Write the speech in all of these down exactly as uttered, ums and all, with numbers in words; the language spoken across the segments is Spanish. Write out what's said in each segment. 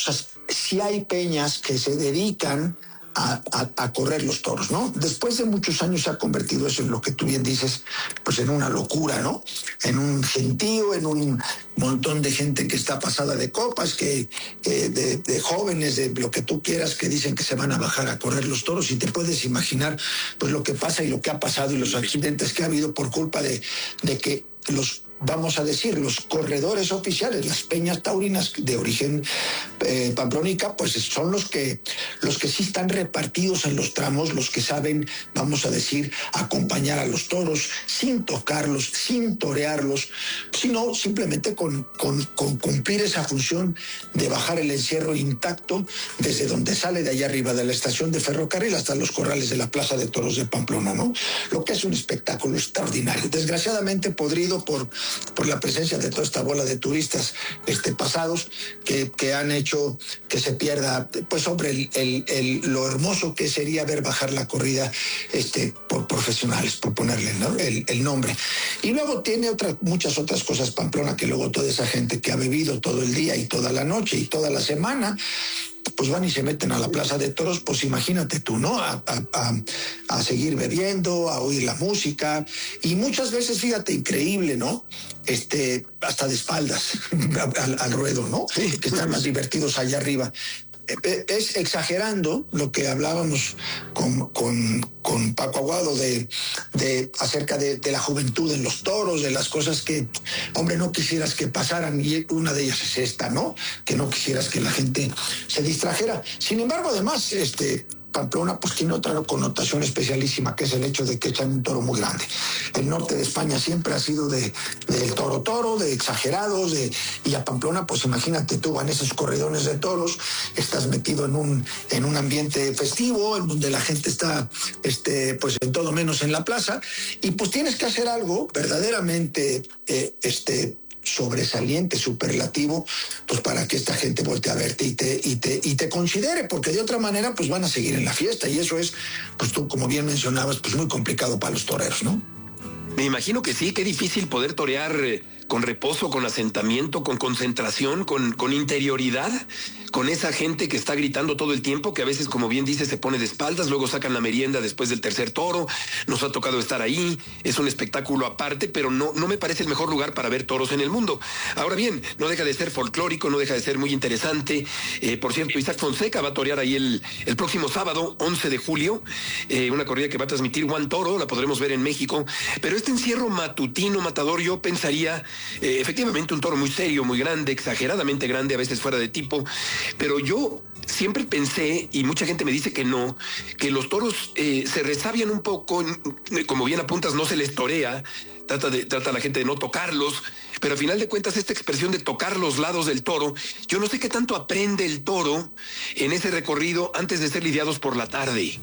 sea, sí hay peñas que se dedican A, a, a correr los toros, ¿no? Después de muchos años se ha convertido eso en lo que tú bien dices, pues en una locura, ¿no? En un gentío, en un montón de gente que está pasada de copas, que, que de, de jóvenes, de lo que tú quieras, que dicen que se van a bajar a correr los toros, y te puedes imaginar pues lo que pasa y lo que ha pasado y los accidentes que ha habido por culpa de, de que los, vamos a decir, los corredores oficiales, las peñas taurinas de origen eh, pamplónica, pues son los que, los que sí están repartidos en los tramos, los que saben, vamos a decir, acompañar a los toros sin tocarlos, sin torearlos, sino simplemente con, con, con cumplir esa función de bajar el encierro intacto desde donde sale de allá arriba de la estación de ferrocarril hasta los corrales de la Plaza de Toros de Pamplona, ¿no? Lo que es un espectáculo extraordinario, desgraciadamente podrido por por la presencia de toda esta bola de turistas este, pasados que, que han hecho que se pierda, pues hombre, el, el, el, lo hermoso que sería ver bajar la corrida este, por profesionales, por ponerle, ¿no? el, el nombre. Y luego tiene otras, muchas otras cosas Pamplona, que luego toda esa gente que ha bebido todo el día y toda la noche y toda la semana, pues van y se meten a la Plaza de Toros, pues imagínate tú, ¿no? A, a, a, a seguir bebiendo, a oír la música, y muchas veces, fíjate, increíble, ¿no? Este, hasta de espaldas al, al ruedo, ¿no? Sí. Que están más divertidos allá arriba. Es exagerando lo que hablábamos con, con, con Paco Aguado de, de acerca de, de la juventud en los toros, de las cosas que, hombre, no quisieras que pasaran, y una de ellas es esta, ¿no? Que no quisieras que la gente se distrajera. Sin embargo, además, este... Pamplona pues tiene otra connotación especialísima, que es el hecho de que echan un toro muy grande. El norte de España siempre ha sido de, de toro toro, de exagerados, de, y a Pamplona pues imagínate tú, van esos corridones de toros, estás metido en un, en un ambiente festivo, en donde la gente está este, pues en todo menos en la plaza, y pues tienes que hacer algo verdaderamente eh, este sobresaliente, superlativo, pues para que esta gente voltee a verte y te, y te, y te considere, porque de otra manera pues van a seguir en la fiesta, y eso es, pues tú como bien mencionabas, pues muy complicado para los toreros, ¿no? Me imagino que sí, qué difícil poder torear eh, con reposo, con asentamiento, con concentración, con, con interioridad, con esa gente que está gritando todo el tiempo, que a veces, como bien dice, se pone de espaldas, luego sacan la merienda después del tercer toro. Nos ha tocado estar ahí, es un espectáculo aparte, pero no, no me parece el mejor lugar para ver toros en el mundo. Ahora bien, no deja de ser folclórico, no deja de ser muy interesante. Eh, por cierto, Isaac Fonseca va a torear ahí el, el próximo sábado, once de julio, eh, una corrida que va a transmitir Juan Toro, la podremos ver en México. Pero este encierro matutino, matador, yo pensaría, eh, efectivamente, un toro muy serio, muy grande, exageradamente grande, a veces fuera de tipo. Pero yo siempre pensé, y mucha gente me dice que no, que los toros eh, se resabian un poco, como bien apuntas, no se les torea, trata, de, trata la gente de no tocarlos, pero al final de cuentas esta expresión de tocar los lados del toro, yo no sé qué tanto aprende el toro en ese recorrido antes de ser lidiados por la tarde.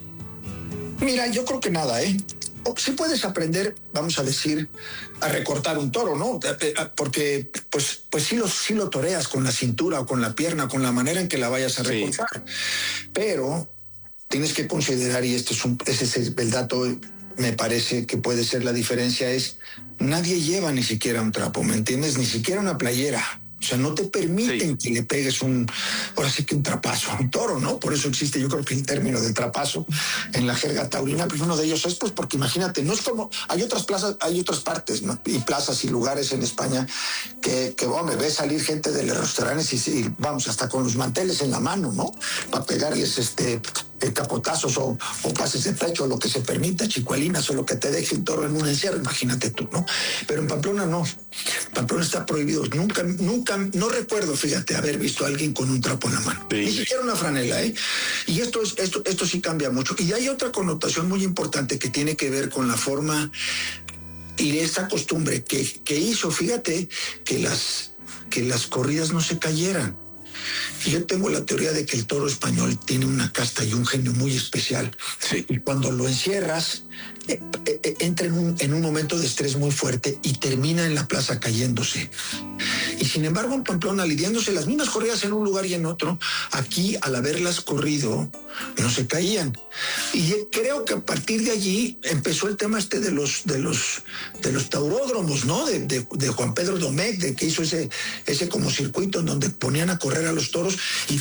Mira, yo creo que nada, ¿eh? Sí puedes aprender, vamos a decir, a recortar un toro, ¿no? Porque pues, pues sí, lo, sí lo toreas con la cintura o con la pierna, con la manera en que la vayas a recortar. Sí. Pero tienes que considerar, y esto es un, ese es el dato, me parece que puede ser la diferencia, es nadie lleva ni siquiera un trapo, ¿me entiendes? Ni siquiera una playera. O sea, no te permiten sí. que le pegues un, ahora sí que un trapazo a un toro, ¿no? Por eso existe, yo creo que el término de trapazo en la jerga taurina, pues uno de ellos es, pues porque imagínate, no es como, hay otras plazas, hay otras partes, ¿no? Y plazas y lugares en España que, que bueno, me ves salir gente de los restaurantes y, y vamos, hasta con los manteles en la mano, ¿no? Para pegarles este... Eh, capotazos o, o pases de pecho, lo que se permita, chicuelinas o lo que te deje el toro en un encierro, imagínate tú, ¿no? Pero en Pamplona no. Pamplona está prohibido. Nunca, nunca, no recuerdo, fíjate, haber visto a alguien con un trapo en la mano. Sí. Ni siquiera una franela, ¿eh? Y esto, es, esto, esto sí cambia mucho. Y hay otra connotación muy importante que tiene que ver con la forma y esta costumbre que, que hizo, fíjate, que las, que las corridas no se cayeran. Y yo tengo la teoría de que el toro español tiene una casta y un genio muy especial. Sí. Y cuando lo encierras, eh, eh, entra en un, en un momento de estrés muy fuerte y termina en la plaza cayéndose. Y sin embargo, en Pamplona, lidiándose las mismas corridas en un lugar y en otro, aquí, al haberlas corrido, no se caían. Y creo que a partir de allí empezó el tema este de los, de los, de los tauródromos, ¿no? De, de, de Juan Pedro Domecq, de que hizo ese, ese como circuito en donde ponían a correr a los toros. Y